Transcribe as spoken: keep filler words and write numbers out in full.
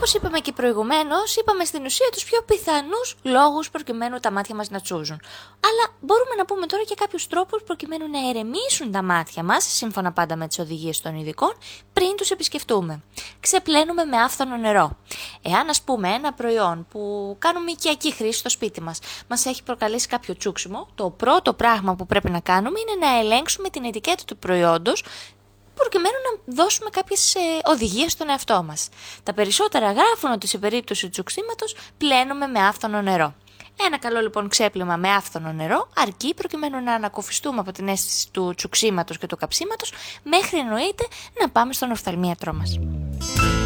όπως είπαμε και προηγουμένως, είπαμε στην ουσία τους πιο πιθανούς λόγους προκειμένου τα μάτια μας να τσούζουν. Αλλά μπορούμε να πούμε τώρα και κάποιους τρόπους προκειμένου να ερεμήσουν τα μάτια μας, σύμφωνα πάντα με τις οδηγίες των ειδικών, πριν τους επισκεφτούμε. Ξεπλένουμε με άφθονο νερό. Εάν, ας πούμε, ένα προϊόν που κάνουμε οικιακή χρήση στο σπίτι μας μας έχει προκαλέσει κάποιο τσούξιμο, το πρώτο πράγμα που πρέπει να κάνουμε είναι να ελέγξουμε την ετικέτα του προϊόντος, προκειμένου να δώσουμε κάποιες ε, οδηγίες στον εαυτό μας. Τα περισσότερα γράφουν ότι σε περίπτωση τσουξίματος πλένουμε με άφθονο νερό. Ένα καλό λοιπόν ξέπλυμα με άφθονο νερό αρκεί προκειμένου να ανακουφιστούμε από την αίσθηση του τσουξίματος και του καψίματος, μέχρι εννοείται να πάμε στον οφθαλμίατρό μας.